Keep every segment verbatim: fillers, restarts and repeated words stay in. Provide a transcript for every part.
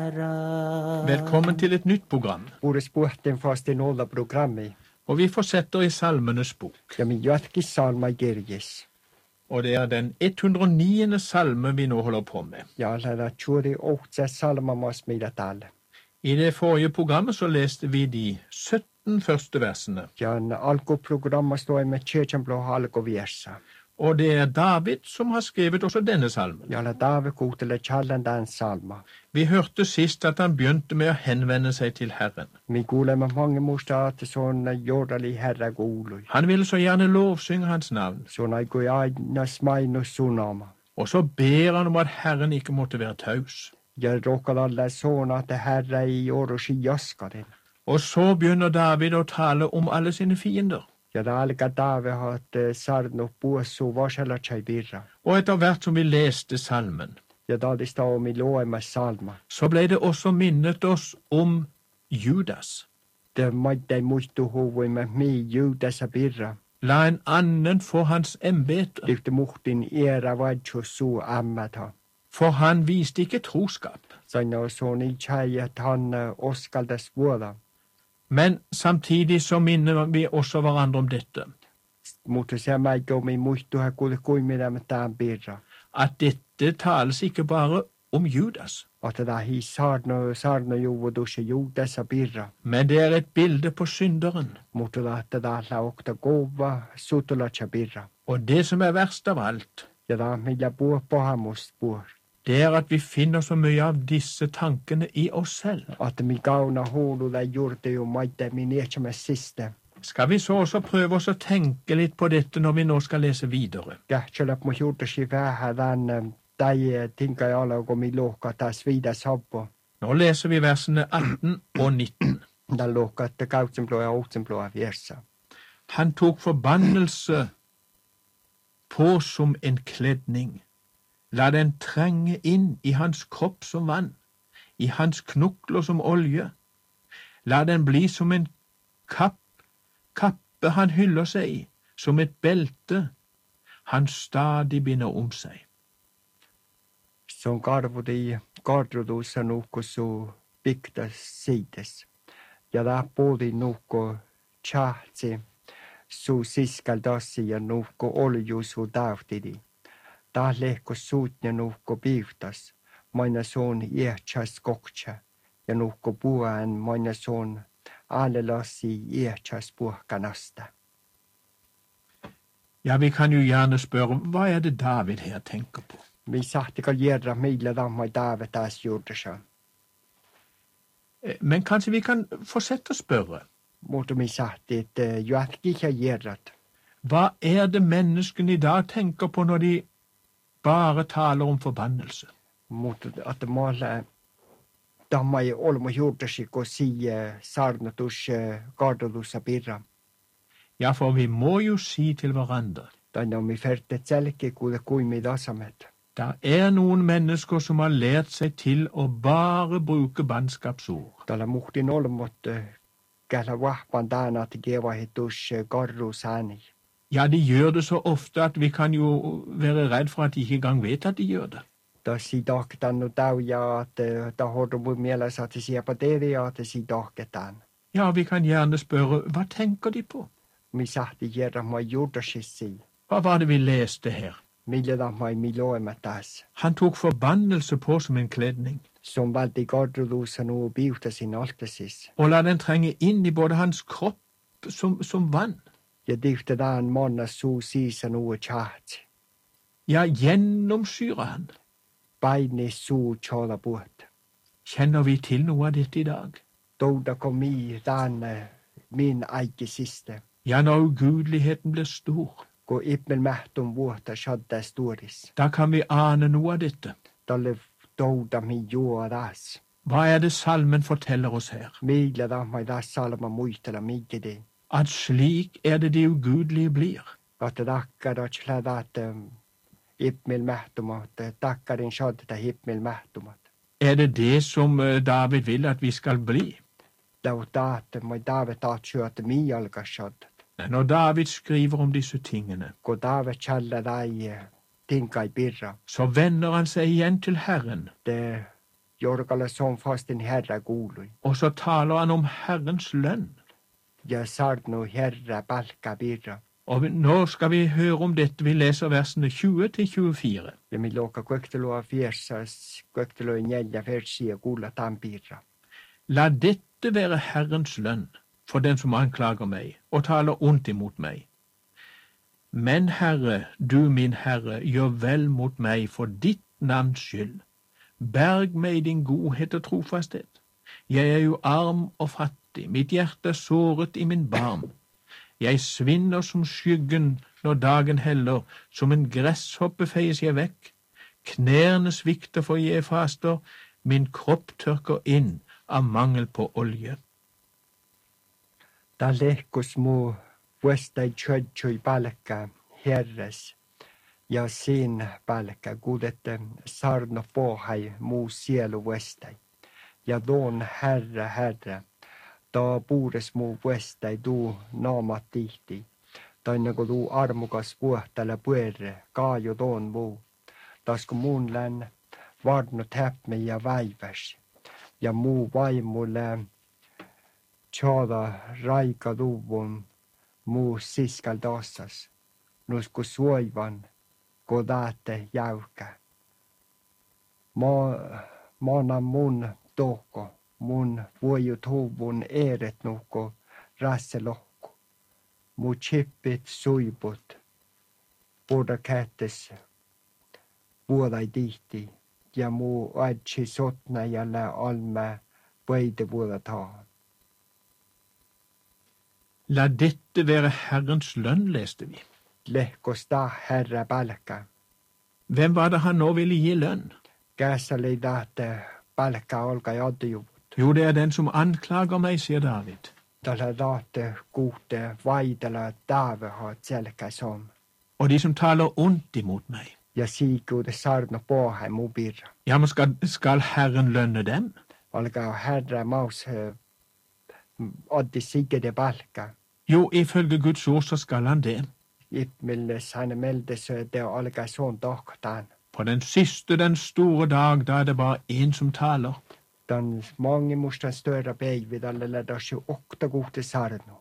Velkommen til et nytt program, Uudessa puhteen fastin olla programmi. og vi fortsetter i Salmenes bok. Ja me jatkis salma kirjes. Og det er den hundre og niende salme vi nå holder på med. Ja lähdä juuri ohtsa salmamas meidät alle. I det forrige programmet så leste vi de sytten første versene, Ja alkuprogrammassa toimme Tjetjenblå alkuviessa. og det er David som har skrevet også denne salmen. Ja la Daave kuuntele challen tämän salma. Vi hørte sist at han begynte med å henvende seg til Herren. Me kuulemme mange muista, että se on jordali herra kuului. Han ville så gjerne lovsynge hans navn, Se on aikoi aina mainus sunama. og så ber han om at Herren ikke måtte være taus. Ja rokkalalle suona, että herra ei orusi jaskarin. Og så begynner David å tale om alle sine fiender. Ja da alkaa Daave hat sarnu puossu vasella chai birra. Og etter hvert som vi leste salmen, Ja tallista omi luemas salma. så ble det også minnet oss om Judas. Det maittai muistu huvuimme mi Judasa birra. La en annen få hans embete, Lyfte muhtin era vaidsu suu ammata. for han viste ikke troskap. Sanna suon i chai, at han oskaldas vuoda. Men samtidig så minner vi også hverandre om dette, Mutta se maikko mi muistuha kuule kuimina me tämän birra. at dette tales ikke bare om Judas, At da hi sarno sarno juvudusse Judasa birra. men det er et bilde på synderen. Mutta da että da la okta kova sutulacha birra. Og det som er verst av alt, Ja da millä puh pahamus puh. det er at vi finner så mye av disse tankene i oss selv. At mi kauna huululla juurte jo maittai mi nietsame siste. Skal vi så også prøve oss å tenke litt på dette når vi nå skal lese videre? Kähtsälöp mu juurtasi vähän tämän tai tinkai ala kun mi lohka taas viidas habbo. Nå leser vi versene atten og nitten. Den lohka, että kautsenblå ja ohtsenblå viersa. Han tok forbannelse på som en kledning. La den trenge inn i hans kropp som vann, i hans knokler som olje. La den bli som en kapp, kappe han hyller seg i, som et belte han stadig binder om seg. Se on karvudi kardutussa nuhkusu piktas siites. Ja tää puoli nuhko tjahtsi su siskaltassi ja nuhko olju su tauhtidi. Tää lehko suutne nuhko piiftas. Maina suun iähtsas koktsa. Ja nuhko puaan maina suun aalelassi iähtsas puhkanasta. Ja, vi kan jo gjerne spørre, hva er det David her tenker på? Mi sahtikal jerra meillä tammai taave taas juurdessa. Eh, Men kanskje vi kan fortsette å spørre, Mutta mi sahti, että jatkiha jerrat. hva er det menneskene i dag tenker på når de bare taler om forbannelse? Mutta että maalla tammai olmo juurdessa, kun siia sarnotus kardotussa pirra. Ja, for vi må jo si til hverandre, Tänne on mi fertet selke kuule kuimi tasamet. det er noen mennesker som har lært seg til å bare bruke bannskapsord. Tällä muhtin olmot källä vahpan täällä, että kevahitus karrusääni. Ja, de gjør det så ofte at vi kan jo være redd for at de ikke engang vet at de gjør det. Tässä tahketaan no tau ja, että tahordu mun mielessä, että siepä teille ja, että si tahketaan. Ja, vi kan gjerne spørre, hva tenker de på? Mi sahti jerra mai juurdasissi. Hva var det vi leste her? Millä tammai mi loemme taas. Han tok forbannelse på som en kledning, Som valti kardutussa nuo piuhtasin altasis. og la den trenge inn i både hans kropp som, som vann. Ja tyhtetään monna suu siisa nuo tjahtsi. Ja, gjennomsyre han. Paini suu tjola puht. Kjenner vi til noe av dette i dag? Toudako mi tänne min aiki siste. Ja, når ugudeligheten blir stor, Kun ippel mähtun vuotta shadda sturis. da kan vi ane noe av dette. Tolle touda mi juo taas. Hva er det salmen forteller oss her? Millä tammai taas salma muistella mikidi. At slik er det de ugudelige blir. Että takkarat slädat ippel mähtumat. Takkarin shadda ippel mähtumat. Er det det som eh, David vil at vi skal bli? Lau taat, mai taave taat syötä mi alkaa shadda. Når David skriver om disse tingene, Kun taave challa tai tinkai pirra. så vender han seg igjen til Herren, Det jorgalla som fastin herra kuului. Og så taler han om Herrens lønn. Ja sarnu herra palkka birra. Og nå skal vi høre om dette. Vi leser versene tjue til tjuefire. Ja mi luokka kuektelua fiersas, kuektelua neljä versia kuulla tämän birra. La dette være Herrens lønn for den som anklager meg og taler ondt imot meg. Men Herre, du min Herre, gjør vel mot meg for ditt navns skyld. Berg meg i din godhet og trofasthet. Jeg er jo arm og fattig, mitt hjerte er såret i min barm. Jeg svinner som skyggen når dagen heller, som en gresshoppe feies jeg vekk. Knærne svikter for jeg faster, min kropp tørker inn av mangel på olje. Ta lehkus muu vuestai tjödsui palkka herres. Ja siin palkka kuudette sarno pohai muu sielu vuestai. Ja tuon herra herra. Ta puures muu vuestai tuu naamat tihti. Ta nagu tuu armukas vuohtale puerre, kaaju toon muu. Tasku muun län varnu täpme ja väiväs. Ja muu vaimulle tšaada raika tuuvun muu siskal taassas. Nus ku suoivan, ku taate jäukä. Ma, maana mun tohko. Mun vuoju tuuvun eeret nuhko rasse lohku. Mu chippit suibut. Puhuta kätes vuodai tihti. Ja mu adsi sotna jälle alme võide vuoda taa. La dette være Herrens lønn, leste vi. Lehkos ta herra palkka. Hvem var det han nå ville gi lønn? Kässä oli tahte palkka olka jadujuvut. Jo, det er den som anklager meg, sier David. Tällä tahte kuhte vaidella taavahat selkä som. Og de som taler ondt imot meg. Ja siikuude sarno pohai mu birra. Ja, men skal, skal Herren lønne dem? Alkaa herra maus oddi sigede palkka. Jo, ifølge Guds ord så skal han det. Ipmilles han meldes det alkaa sånn tahtaan. På den siste, den store dag, da er det bare en som taler. Dan mange mustan større päivit alle lädas jo okta kuhte sarno.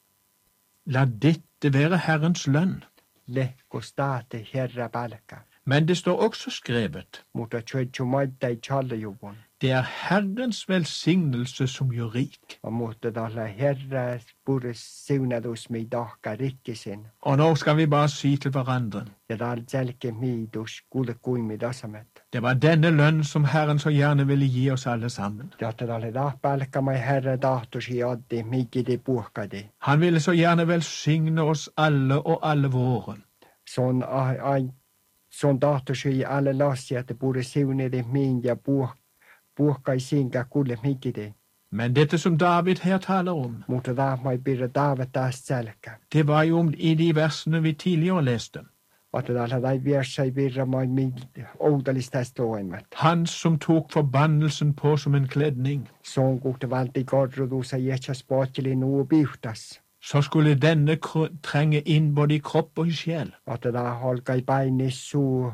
La dette være Herrens lønn. Lehkos taate herra palkka. Men det står også skrevet, Mutta tjödsju maittai tjallajuvun. det er Herrens velsignelse som gjør rik. Og mutta tällä herra pures siunadus mi tahka rikkisin. Og nå skal vi bare si til hverandre, Ja tal selke miidus kuule kuimi tasamet. det var denne lønn som Herren så gjerne ville gi oss alle sammen. Ja tällä tah palkka mai herra tahtusi addi mikidi puhkadi. Han ville så gjerne velsigne oss alle og alle våre. Son ai ai son tahtusi alle lassi että pure siunedi min ja puh puhkai sinkä kuule mikidi. Men dette som David her taler om, Mutta tah mai pirra taavet taas selkä. det var jo om i de versene vi tidligere leste. Että tällä tai viersai pirra mai mi oudalistas loimet. Han som tok forbannelsen på som en kledning, Son kuhte valti korrudusa jetsas pohtili nuu pihtas. så skulle denne kr- trenge inn både i kropp og i sjel. Että tah holkai painis suu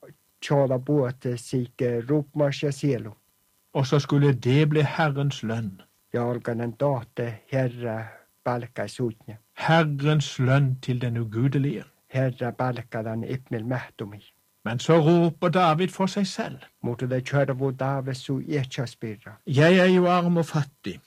tjala puote siike rupmas ja sielu. Og så skulle det bli Herrens lønn. Ja olkanen tahte herra palkkai suutne. Herrens lønn til den ugudelige. Herra palkkadan ipmil mähtumi. Men så roper David for seg selv. Mutta det tjörvu taave su jetsas pirra. Jeg er jo arm og fattig.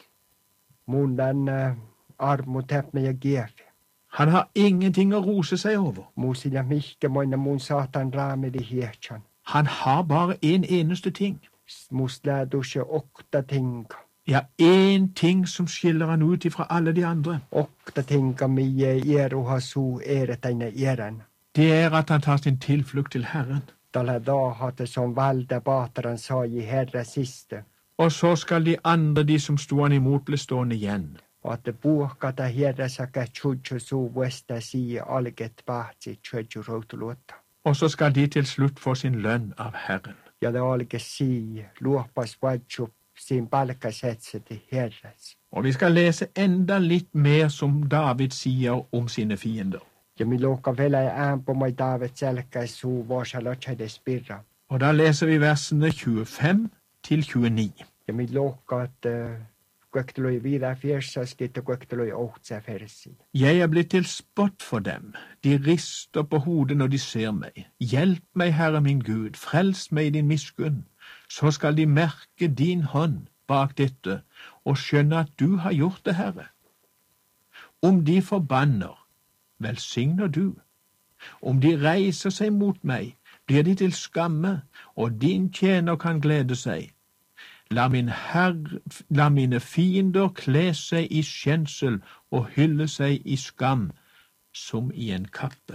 Mun den uh, armu täpme ja giefi. Han har ingenting å rose seg over. Musin ja mihke moina mun saatan raamedi hiechan. Han har bare en eneste ting. Mus lädus ja okta tinga. Ja, en ting som skiller han ut ifra alle de andre. Okta tinga mie ieruha su eretäine ieren. Det er at han tar sin tilflukt til Herren. Tällä daahate som valde paataran sai herra siste. Og så skal de andre, de som sto han imot, bli stående igjen. Että puhkata herra saka tjudju su vesta si alget pahtsi tjudju routuluotta. Og så skal de til slutt få sin lønn av Herren. Ja det alge si luopas vadju sin palkkasetseti herras. Og vi skal lese enda litt mer som David sier om sine fiender. Ja mi luokka vielä äänpo mai taavet selkäis suu vaasalotsades pirra. Og da leser vi versene tjuefem til tjueni. Ja mi lohkaat kuekteloi viida fiersasket ja kuekteloi ohtsa fersi. Jeg er blitt til spott for dem. De rister på hodet når de ser meg. Hjelp meg, Herre min Gud, frels meg i din miskunn. Så skal de merke din hånd bak dette, og skjønne at du har gjort det, Herre. Om de forbanner, velsigner du. Om de reiser seg mot meg, blir de til skamme, og din tjener kan glede seg. La, min herre, la mine fiender kle seg i skjensel og hylle seg i skam, som i en kappe.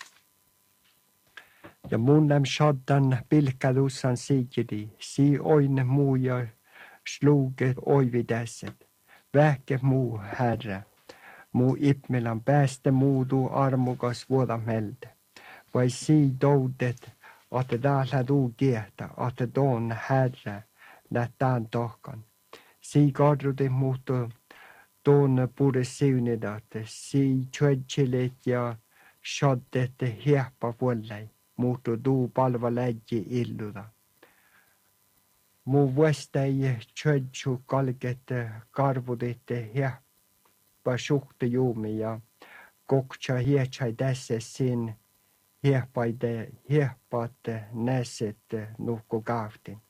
Ja munnem shaddan pilkadussan siikidi, si oin muuja sluget oividäset. Väke muu, Herre, muu ipmelan päästä muudu armukas vuodamelde. Vai si doudet, att täällä tuu kiehtä, että tuon Herre, lähtään tohkan. Si kadrudi muutu tuon puhude siunidat, si tjödjilet ja shaddet hieppa vuollei. Muutu tuu palva läggi illuda. Muu vuostai tjödju kalket karvudit hieppa suhte juumi ja koktsa hiehtsai tässä sin hieppaide hieppat näset nuhko kaaftin.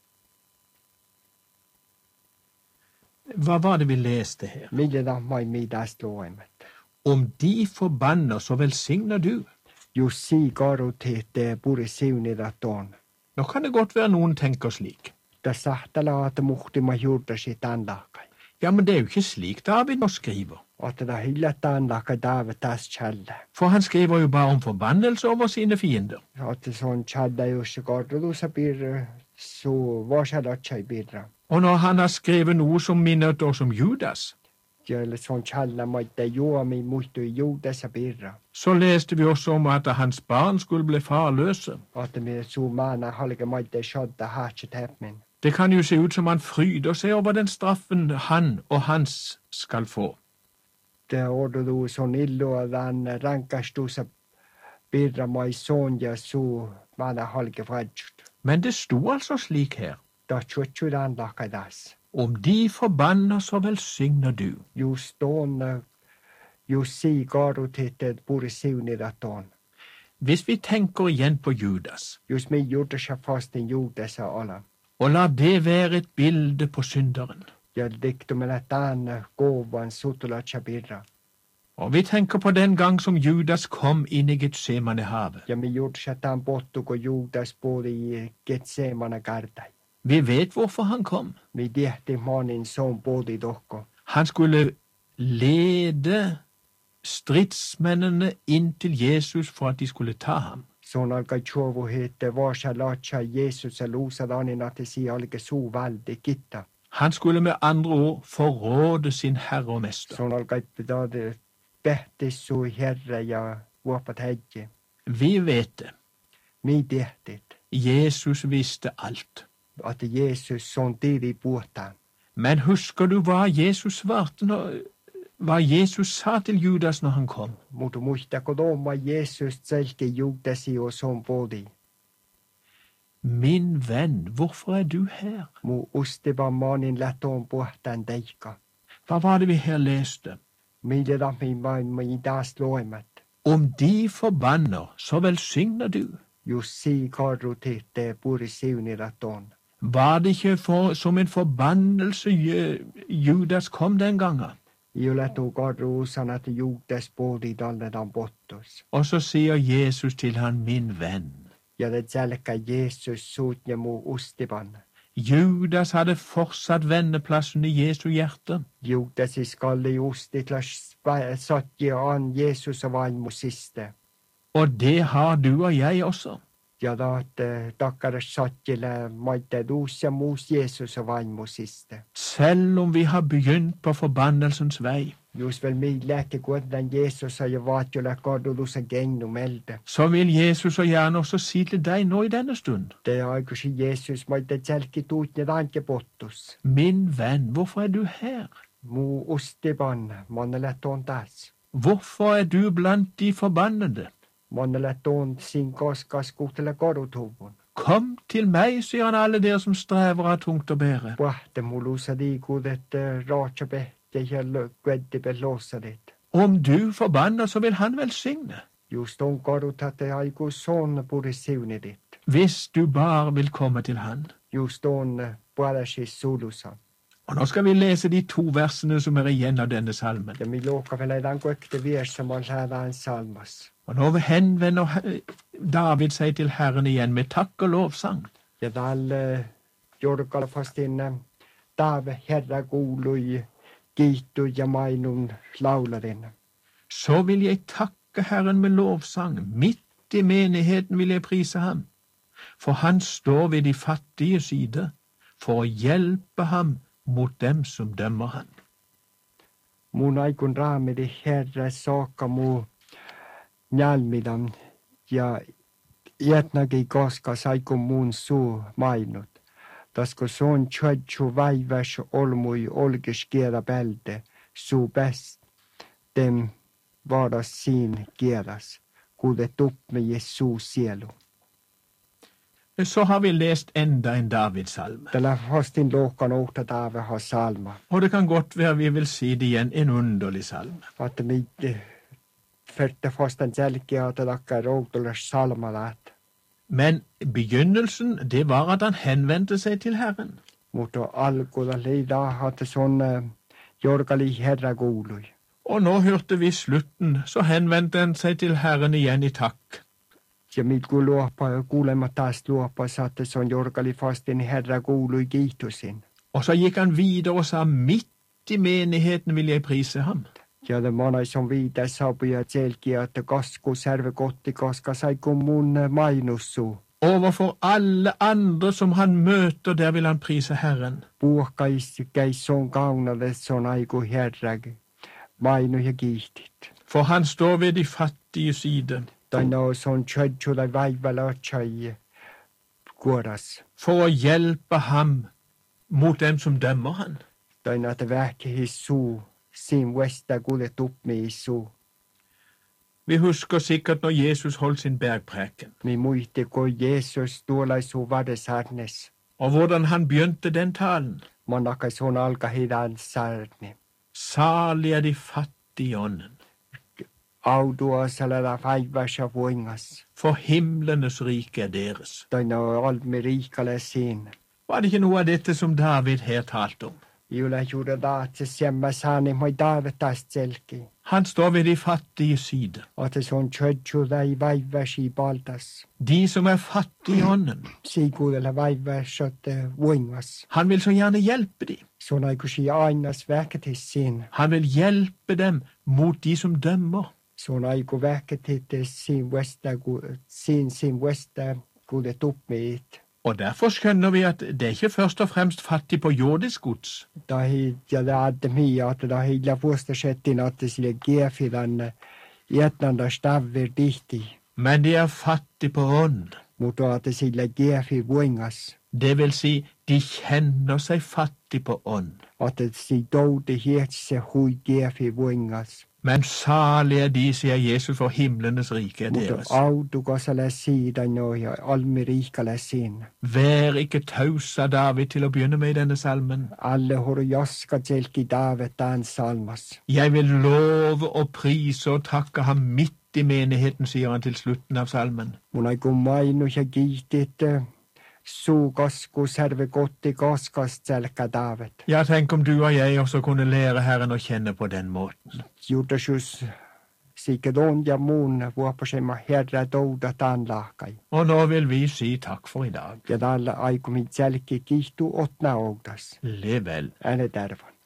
Hva var det vi leste her? Millä mai midast luemet. Om de forbanner, så velsigner du. Jussi karutit puri siunida tuon. Nå kan det godt være noen tenker slik. Da sahtala at muhtima juurdasi tanlakai. Ja, men det er jo ikke slik David nå skriver. At da hilla tanlakai David tas challe. For han skriver jo bare om forbannelse over sine fiender. At sånn challa jussi karudusa bir så varsalatsai birra. Og når han har skrevet noe som minnet oss om Judas, Ja sånn challa maita juomi muistu juudasa birra. så leste vi også om at hans barn skulle bli farløse. At me su maana halke maita shadda hatchet hepmin. Det kan jo se ut som han fryder seg over den straffen han og hans skal få. Det ordu sånn illu adan rankastusa birra mai sonja su maana halke fadjut. Men det sto altså slik her. Da tjutjudan lakadas. Om de forbanner, så velsigner du. Just tuon, just si karutit puri siunida tuon. Hvis vi tenker igjen på Judas, Just mi juudasa fastin juudasa ala. og la det være et bilde på synderen, Ja diktumela tämän kovan sutulatsa birra. og vi tenker på den gang som Judas kom inn i Getsemanehavet. Ja mi juudasa tämän pottu, kun juudas puoli Getsemana kardai. Vi vet hvorfor han kom. Mi tiehti manin son puoli tohko. Han skulle lede stridsmennene inn til Jesus for at de skulle ta ham. Son alkai tjovu hette vasa latsa Jesus luusad aninati si alke suu valdi kitta. Han skulle med andre ord forråde sin herre og mester. Son alkai pitade pehtis suu herre ja vuopat hedje. Vi vet det. Mi tiehtit, Jesus visste alt. at Jesus son tiri puhtaan. Men husker du hva Jesus svarte når, hva Jesus sa til Judas når han kom? Mutta muistako tuoma Jesus selki juudasi og son puoli. Min venn, hvorfor er du her? Mu ustivan maanin lähtoon puhtaan teika. Hva var det vi her leste? Millä mi mi taas loemat. Om de forbanner, så velsigner du. Just si karrutitte puri siunida tuon. Var det ikke for, som en forbannelse Judas kom den gangen? Iuletu karru sanat juudas puoli talledan pottus. Og så sier Jesus til han, min venn. Ja det selkä Jesus suutja mu ustivan. Judas hadde fortsatt venneplassen i Jesu hjerte. Juudasi skalli ustitlas satja an Jesus vaimo siste. Og det har du og jeg også. Ja taat takkaras satjile maite tuus ja muus Jesus vaimo siste. Selv om vi har begynt på forbannelsens vei, Just vel mi lääke kuitenkin Jesus ja vaatjolle kardudusa gennu melde. så vil Jesus og gjerne også si til deg nå i denne stund. Te aikusi Jesus maite selki tuutne tantje pottus. Min venn, hvorfor er du her? Mu ustivan mannele tuon taas. Hvorfor er du blant de forbannede? Mannele tuon sin koskas kuhtele korutuvun. Kom til meg, sier han, alle dere som strever av tungt å bære. Puhte mulusa diikudet raatsapehtja ja kuettipellossa dit. Om du forbanner, så vil han velsigne. Just on korutatte aiku son puri siuni dit. Hvis du bare vil komme til han. Just on pualasis sulusa. Og nå skal vi lese de to versene som er igjen av denne salmen. Ja mi luokka vielä idan kuekte viersaman lävään salmas. Og nå henvender David seg til Herren igjen med takk og lovsang. Ja tälle jorkalla fastin Taave herra kuului kiittu ja mainun laularin. Så vil jeg takke Herren med lovsang. Midt i menigheten vil jeg prise ham. For han står ved de fattige side, for å hjelpe ham mot dem som dømmer han. Mun aikun raamidi herra saakka mu njalmidan ja jätnagi koska saikun mun suu mainut. Tasko son tjödju väiväs olmui olkis kielä pälde suu bäst dem varas siin kielas, kuudet upp med Jesu sielu. Så har vi lest enda en Davids-salme. Tällä hastin lohkan ohta Taave har salma. Og det kan godt være vi vil si det igjen, en underlig salme. Vaata mitt fyrte fastan selkeä että takka routulas salma läht. Men begynnelsen, det var at han henvendte seg til Herren. Mutta alkulla leida hatte son jorkali herra kuului. Og nå hørte vi slutten, så henvendte han seg til Herren igjen i takk. Ja mit kun luoppa, kuulemma taas luoppa, saatte son jorkali fastin herra kuului kiitusin. Og så gikk han videre og sa, midt i menigheten vil jeg prise ham. Ja det manais on viides saapuja selkiä, että kasku särve kotti, koska saiku mun mainussu. Overfor alle andre som han møter, der vil han prise Herren. Puhkais käis son kaunalle son aiku herra, mainu ja kiihtit. For han står ved de fattige side. Tai no son tjödjulla väivällä otsai kuoras. For å hjelpe ham mot dem som dømmer han. Tai no te vähki hissu. Sin vesta kullet upp med Jesu. Vi husker sikkert når Jesus holdt sin bergpreken. Mi muisti, kun Jesus tuolaisu vadesarnes. Og hvordan han begynte den talen. Monakas on alka hidan sarne. Salig er de fattige i ånden. Audua salada vaivasa voingas. For himlenes rike er deres. Tai no almi riikale sin. Var det ikke noe av dette som David her talte om? Jula juda daatse siemma saani moi taavetast selki. Han står ved de fattige side. Ate son tjödjulla i vaivasi paltas. De som er fattige i ånden. Siikuudella vaivasat voingas. Han vil så gjerne hjelpe dem. Son aikusi ainas väketis sin. Han vil hjelpe dem mot de som dømmer. Son aiku väketis sin vesta, sin sin vesta kullet upp med it. Og derfor skjønner vi at det er ikke først og fremst fattig på jordisk gods. Da ja det adde mia, at da hilla vuostasettin, at det sille gefidan jätnanda stavver tihti. Men de er fattig på ånd. Mutta at det sille gefi voingas. Det vil si, de kjenner seg fattig på ånd. At det si doude hietse hui gefi voingas. Men salig er de, sier Jesus, for himlenes rike er deres. Mutta audukasale sidan noja, almi riikale sin. Vær ikke taus, sa David til å begynne med i denne salmen. Alle horo jaska selki David dan salmas. Jeg vil love og prise og takke ham midt i menigheten, sier han til slutten av salmen. Mun aiku mainu ja kiitit suu kasku särve kotti kaskast selkä David. Ja, tenk om du og jeg også kunne lære Herren å kjenne på den måten. Juudasus sikedon ja muun vuopasema herra touda tanlahkai. Og nå vil vi si takk for i dag. Ja tällä aikumit selki kiihtuu otna oudas. Lev vel. Ääne tervan.